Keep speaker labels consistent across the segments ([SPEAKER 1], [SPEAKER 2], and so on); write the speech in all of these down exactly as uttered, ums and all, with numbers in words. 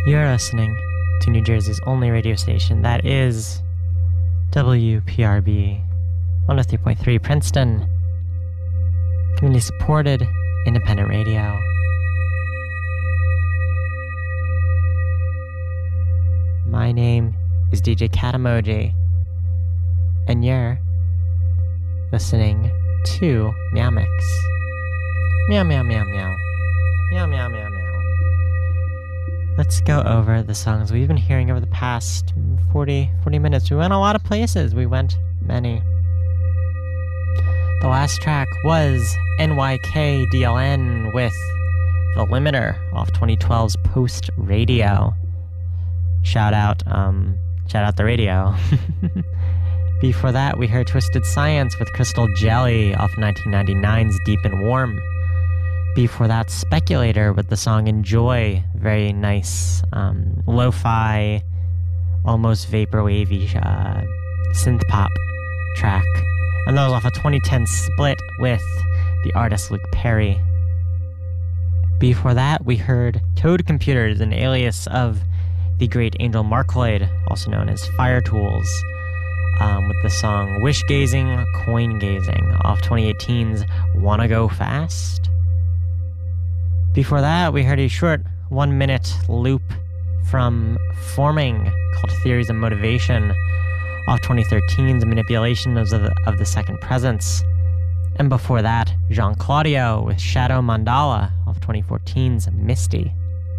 [SPEAKER 1] You're listening to New Jersey's only radio station, that is W P R B one oh three point three Princeton, community supported independent radio. My name is D J Katamoji, and you're listening to Meow Mix. Meow, meow, meow, meow. Meow, meow, meow, meow. Let's go over the songs we've been hearing over the past forty, forty minutes. We went a lot of places. We went many. The last track was N Y K D L N with The Limiter off twenty twelve's Post Radio. Shout out, um, shout out the radio. Before that, we heard Twisted Science with Crystal Jelly off nineteen ninety-nine's Deep and Warm. Before that, Speculator with the song Enjoy, very nice, um, lo-fi, almost vaporwavy uh, synth pop track. And that was off a twenty ten split with the artist Luke Perry. Before that, we heard Toad Computers, an alias of the great Angel Markloid, also known as Fire Tools, um, with the song Wish Gazing, Coin Gazing off twenty eighteen's Wanna Go Fast. Before that, we heard a short one-minute loop from Forming called Theories of Motivation off twenty thirteen's Manipulation of the, of the Second Presence. And before that, Jean Claudio with Shadow Mandala off twenty fourteen's Misty.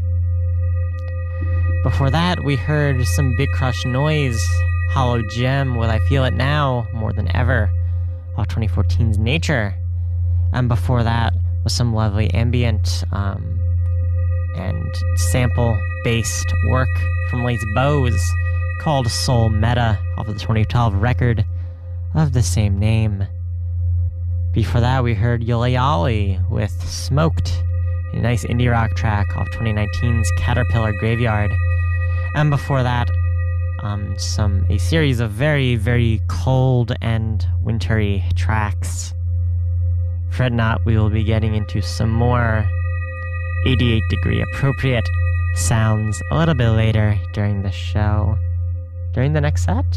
[SPEAKER 1] Before that, we heard some Big Crush Noise, Hollow Gem with I Feel It Now More Than Ever off twenty fourteen's Nature. And before that was some lovely ambient um, and sample-based work from Les Bose called Soul Meta off of the twenty twelve record of the same name. Before that, we heard Yolayali with Smoked, a nice indie rock track off twenty nineteen's Caterpillar Graveyard. And before that, um, some a series of very, very cold and wintry tracks. Fret not, we will be getting into some more eighty-eight degree appropriate sounds a little bit later during the show. During the next set?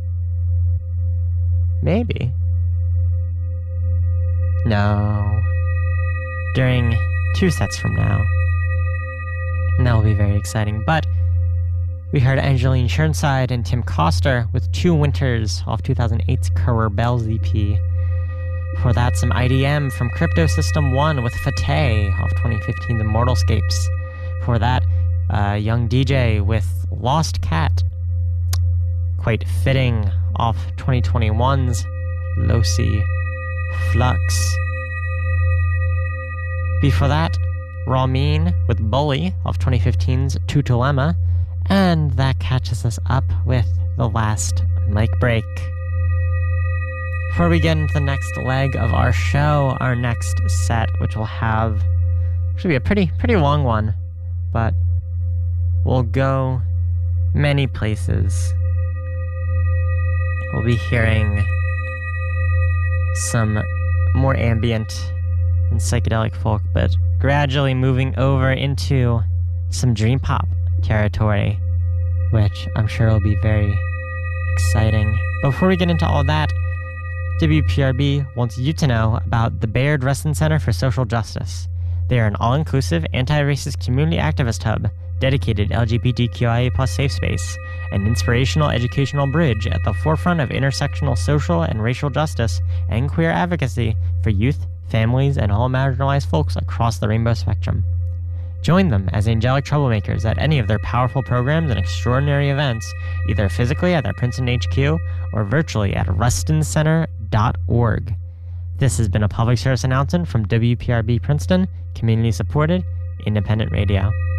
[SPEAKER 1] Maybe. No. During two sets from now. And that will be very exciting. But we heard Angeline Chirnside and Tim Coster with Two Winters off two thousand eight's Currer Bells E P. For that, some I D M from Crypto System one with Fateh off twenty fifteen's Immortalscapes. For that, uh, Young D J with Lost Cat, quite fitting, off twenty twenty-one's Losi Flux. Before that, Ramin with Bully off twenty fifteen's Tutulemma, and that catches us up with the last mic break. Before we get into the next leg of our show, our next set, which will have, should be a pretty, pretty long one, but we'll go many places. We'll be hearing some more ambient and psychedelic folk, but gradually moving over into some dream pop territory, which I'm sure will be very exciting. Before we get into all that, W P R B wants you to know about the Bayard Rustin Center for Social Justice. They are an all-inclusive, anti-racist community activist hub dedicated to L G B T Q I A plus safe space, an inspirational educational bridge at the forefront of intersectional social and racial justice and queer advocacy for youth, families, and all marginalized folks across the rainbow spectrum. Join them as angelic troublemakers at any of their powerful programs and extraordinary events, either physically at their Princeton H Q or virtually at rustin center dot org. This has been a public service announcement from W P R B Princeton, community-supported, independent radio.